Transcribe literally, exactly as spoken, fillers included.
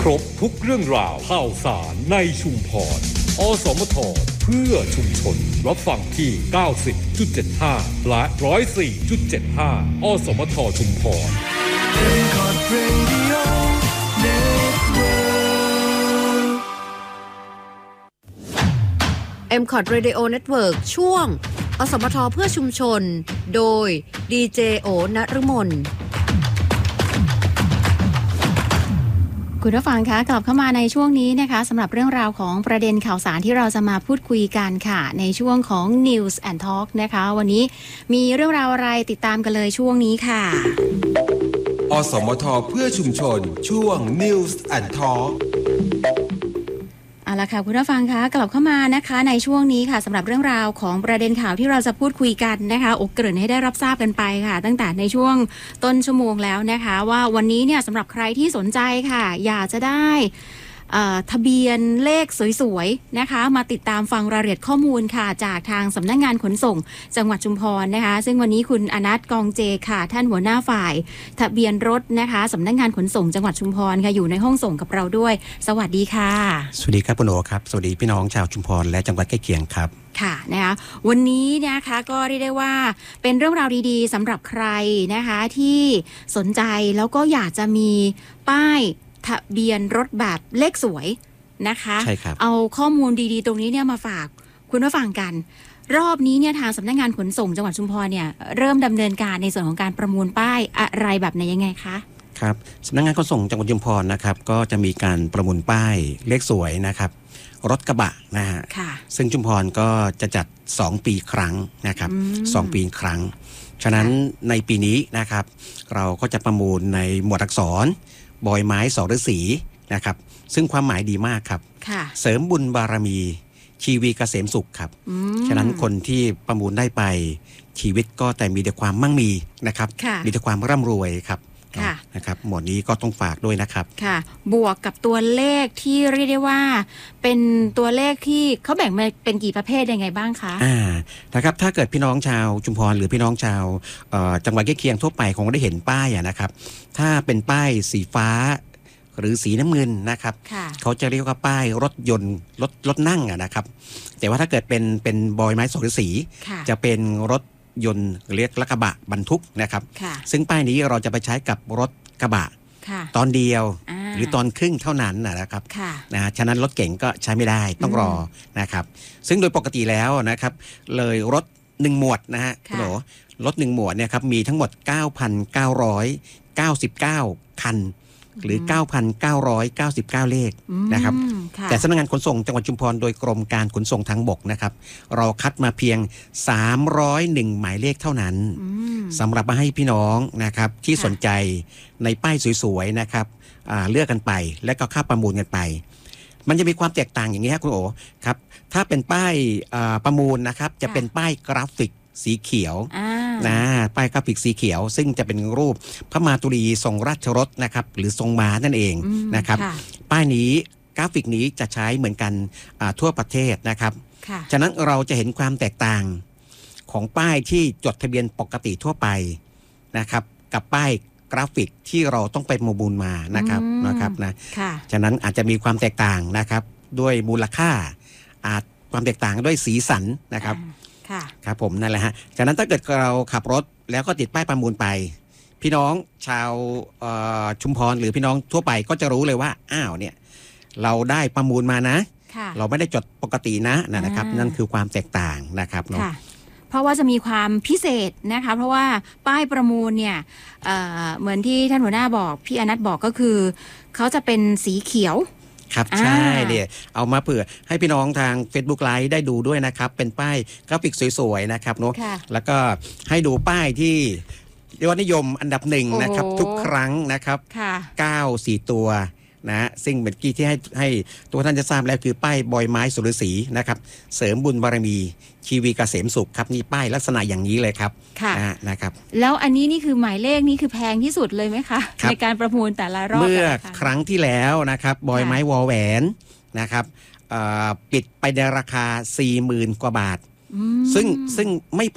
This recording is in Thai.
รบทุกเรื่องราวข่าวสารในชุมพรอสมทเพื่อชุมชนรับฟังที่ เก้าสิบจุดเจ็ดห้า และ หนึ่งร้อยสี่จุดเจ็ดห้า อสมทชุมพรเอ็ม คอท Radio Network ช่วงอสมทเพื่อชุมชนโดยดีเจโอนฤมลคุณผู้ฟังคะกลับเข้ามาในช่วงนี้นะคะสำหรับเรื่องราวของประเด็นข่าวสารที่เราจะมาพูดคุยกันค่ะในช่วงของ News and Talk นะคะวันนี้มีเรื่องราวอะไรติดตามกันเลยช่วงนี้ค่ะอสมทเพื่อชุมชนช่วง News and Talk เอาละค่ะคุณผู้ฟังคะกลับเข้ามานะคะในช่วงนี้ค่ะสำหรับเรื่องราวของประเด็นข่าวที่เราจะพูดคุยกันนะคะอกเกริ่นให้ได้รับทราบกันไปค่ะตั้งแต่ในช่วงต้นชั่วโมงแล้วนะคะว่าวันนี้เนี่ยสำหรับใครที่สนใจค่ะอยากจะได้ทะเบียนเลขสวยๆนะคะมาติดตามฟังรายละเอียดข้อมูลค่ะจากทางสำนักงานขนส่งจังหวัดชุมพรนะคะซึ่งวันนี้คุณอนัทกองเจค่ะท่านหัวหน้าฝ่ายทะเบียนรถนะคะสำนักงานขนส่งจังหวัดชุมพรค่ะอยู่ในห้องส่งกับเราด้วยสวัสดีค่ะสวัสดีครับคุณโอครับสวัสดีพี่น้องชาวชุมพรและจังหวัดใกล้เคียงครับค่ะนะคะวันนี้นะคะก็เรียกได้ว่าเป็นเรื่องราวดีๆสำหรับใครนะคะที่สนใจแล้วก็อยากจะมีป้ายทะเบียนรถแบบเลขสวยนะคะใช่ครับเอาข้อมูลดีๆตรงนี้เนี่ยมาฝากคุณผู้ฟังกันรอบนี้เนี่ยทางสำนักงานขนส่งจังหวัดชุมพรเนี่ยเริ่มดำเนินการในส่วนของการประมูลป้ายอะไรแบบไหนยังไงคะครับสำนักงานขนส่งจังหวัดชุมพรนะครับก็จะมีการประมูลป้ายเลขสวยนะครับรถกระบะนะฮะซึ่งชุมพรก็จะจัดสองปีครั้งนะครับสองปีครั้งฉะนั้นในปีนี้นะครับเราก็จะประมูลในหมวดอักษรบอยไม้สอฤาษีนะครับซึ่งความหมายดีมากครับเสริมบุญบารมีชีวีเกษมสุขครับฉะนั้นคนที่ประมูลได้ไปชีวิตก็แต่มีแต่ความมั่งมีนะครับมีแต่ความร่ำรวยครับนะครับหมวดนี้ก็ต้องฝากด้วยนะครับค่ะบวกกับตัวเลขที่เรียกได้ว่าเป็นตัวเลขที่เขาแบ่งมาเป็นกี่ประเภทยังไงบ้างคะอ่านะครับถ้าเกิดพี่น้องชาวชุมพรหรือพี่น้องชาวจังหวัดใกล้เคียงทั่วไปคงได้เห็นป้ายนะครับถ้าเป็นป้ายสีฟ้าหรือสีน้ำเงินนะครับเขาจะเรียกว่าป้ายรถยนต์รถรถนั่งนะครับแต่ว่าถ้าเกิดเป็นเป็นบอยไม้สอฤาษีจะเป็นรถยนต์เรียกรถกระบะบรรทุกนะครับซึ่งป้ายนี้เราจะไปใช้กับรถกระบะตอนเดียวหรือตอนครึ่งเท่านั้นนะครับนะฉะนั้นรถเก๋งก็ใช้ไม่ได้ต้องรอนะครับซึ่งโดยปกติแล้วนะครับเลยรถหนึ่งหมวดนะฮะคุณโหรถหนึ่งหมวดเนี่ยครับมีทั้งหมด เก้าพันเก้าร้อยเก้าสิบเก้า คันหรือ เก้าพันเก้าร้อยเก้าสิบเก้า เลขนะครับแต่สำนักงานขนส่งจังหวัดชุมพรโดยกรมการขนส่งทางบกนะครับเราคัดมาเพียงสามร้อยเอ็ดหมายเลขเท่านั้นสำหรับมาให้พี่น้องนะครับที่สนใจในป้ายสวยๆนะครับเลือกกันไปและก็ค่าประมูลกันไปมันจะมีความแตกต่างอย่างนี้ครับคุณโอครับถ้าเป็นป้ายประมูลนะครับจะเป็นป้ายกราฟิกสีเขียวนะป้ายกราฟิกสีเขียวซึ่งจะเป็นรูปพระมาตุรีทรงราชรถนะครับหรือทรงม้านั่นเองนะครับป้ายนี้กราฟิกนี้จะใช้เหมือนกันทั่วประเทศนะครับฉะนั้นเราจะเห็นความแตกต่างของป้ายที่จดทะเบียนปกติทั่วไปนะครับกับป้ายกราฟิกที่เราต้องไปประมูลมานะครับนะครับนะฉะนั้นอาจจะมีความแตกต่างนะครับด้วยมูลค่าอาจความแตกต่างด้วยสีสันนะครับครับผมนั่นแหละฮะจากนั้นถ้าเกิดเราขับรถแล้วก็ติดป้ายประมูลไปพี่น้องชาวชุมพรหรือพี่น้องทั่วไปก็จะรู้เลยว่าอ้าวเนี่ยเราได้ประมูลมานะเราไม่ได้จดปกตินะนะครับนั่นคือความแตกต่างนะครับเนาะเพราะว่าจะมีความพิเศษนะคะเพราะว่าป้ายประมูลเนี่ยเ, เหมือนที่ท่านหัวหน้าบอกพี่อนัทบอกก็คือเขาจะเป็นสีเขียวครับใช่เนี่ยเอามาเผื่อให้พี่น้องทาง Facebook Live ได้ดูด้วยนะครับเป็นป้ายกราฟิกสวยๆนะครับเนาะแล้วก็ให้ดูป้ายที่ยอดนิยมอันดับหนึ่งนะครับทุกครั้งนะครับเก้า สี่ตัวนะซึ่งเมื่อกี้ที่ให้ให้ตัวท่านจะทราบแล้วคือป้ายบอยไม้สอฤาษีนะครับเสริมบุญบารมีชีวีเกษมสุขครับนี่ป้ายลักษณะอย่างนี้เลยครับนะนะครับแล้วอันนี้นี่คือหมายเลขนี่คือแพงที่สุดเลยไหมคะในการประมูลแต่ละรอบเมื่อครั้งที่แล้วนะครับบอยไม้วอแหวนนะครับปิดไปในราคา สี่หมื่น กว่าบาทซึ่งซึ่งไม่